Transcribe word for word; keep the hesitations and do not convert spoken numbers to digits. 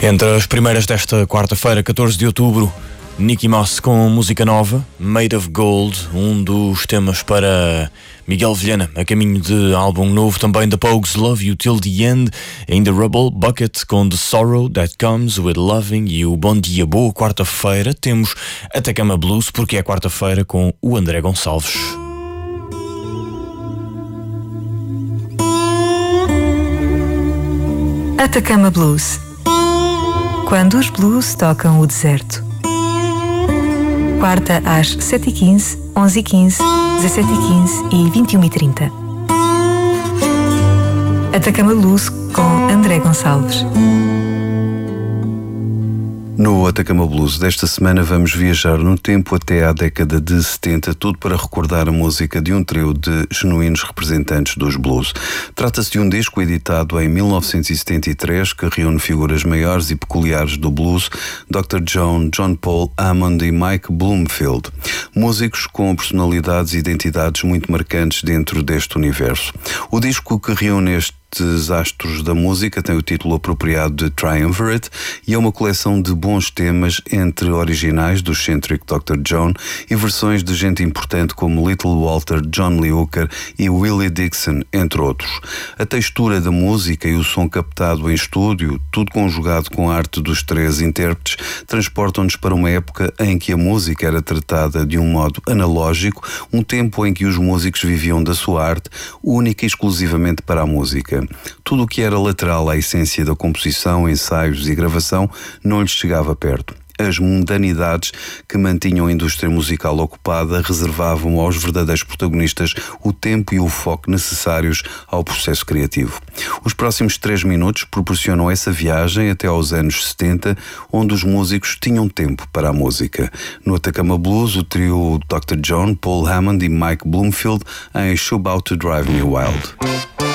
Entre as primeiras desta quarta-feira, catorze de outubro, Nicky Moss com música nova, Made of Gold, um dos temas para Miguel Vilhena, a caminho de álbum novo. Também The Pogues, Love You Till the End. In the Rubble, Bucket com The Sorrow That Comes With Loving. E o Bom Dia, boa quarta-feira. Temos Atacama Blues, porque é quarta-feira, com o André Gonçalves. Atacama Blues. Quando os blues tocam o deserto. Quarta às sete e quinze, onze e quinze, dezassete e quinze e vinte e uma e trinta. Atacama Blues com André Gonçalves. No Atacama Blues desta semana vamos viajar no tempo até à década de setenta, tudo para recordar a música de um trio de genuínos representantes dos blues. Trata-se de um disco editado em mil novecentos e setenta e três que reúne figuras maiores e peculiares do blues, doutor John, John Paul, Hammond e Mike Bloomfield. Músicos com personalidades e identidades muito marcantes dentro deste universo. O disco que reúne este Estes astros da música tem o título apropriado de Triumvirate e é uma coleção de bons temas entre originais do excêntrico doutor John e versões de gente importante como Little Walter, John Lee Hooker e Willie Dixon, entre outros. A textura da música e o som captado em estúdio, tudo conjugado com a arte dos três intérpretes, transportam-nos para uma época em que a música era tratada de um modo analógico, um tempo em que os músicos viviam da sua arte, única e exclusivamente para a música. Tudo o que era lateral à essência da composição, ensaios e gravação não lhes chegava perto. As mundanidades que mantinham a indústria musical ocupada reservavam aos verdadeiros protagonistas o tempo e o foco necessários ao processo criativo. Os próximos três minutos proporcionam essa viagem até aos anos setenta, onde os músicos tinham tempo para a música. No Atacama Blues, o trio doutor John, Paul Hammond e Mike Bloomfield em Show About to Drive Me Wild.